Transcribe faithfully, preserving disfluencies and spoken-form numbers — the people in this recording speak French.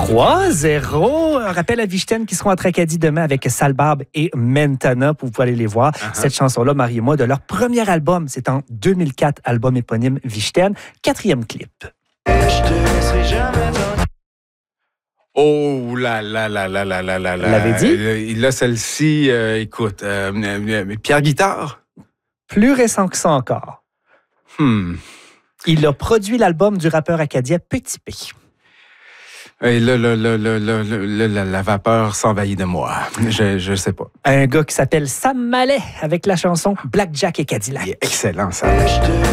trois zéro. Un rappel à Vichten qui seront en Tracadie demain avec Salbarbe et Mentana. Vous pouvez aller les voir. Uh-huh. Cette chanson-là, Marie et moi, de leur premier album. C'est en deux mille quatre, album éponyme Vichten. Quatrième clip. Je te laisserai jamais dans... Oh là là là là là là là là. L'avez dit? Là, celle-ci, euh, écoute, euh, euh, Pierre Guitare? Plus récent que ça encore. Hmm. Il a produit l'album du rappeur acadien Petit P. Et là, là, là, là, là, là, là, la vapeur s'envahit de moi. Je je sais pas. Un gars qui s'appelle Sam Mallet avec la chanson Blackjack et Cadillac. Il est excellent, ça.